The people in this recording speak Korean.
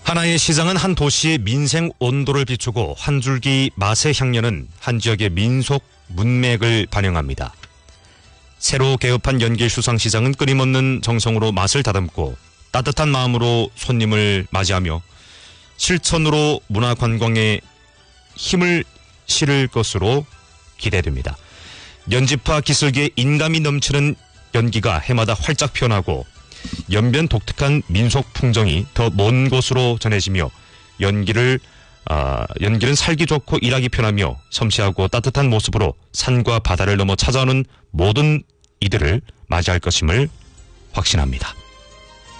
하나의 시장은 한 도시의 민생 온도를 비추고 한 줄기 맛의 향연은 한 지역의 민속 문맥을 반영합니다. 새로 개업한 연길 수상시장은 끊임없는 정성으로 맛을 다듬고 따뜻한 마음으로 손님을 맞이하며 실천으로 문화관광에 힘을 실을 것으로 기대됩니다. 연지파 기슭의 인감이 넘치는 연기가 해마다 활짝 피어나고 연변 독특한 민속 풍정이 더 먼 곳으로 전해지며 연길은 살기 좋고 일하기 편하며 섬세하고 따뜻한 모습으로 산과 바다를 넘어 찾아오는 모든 이들을 맞이할 것임을 확신합니다.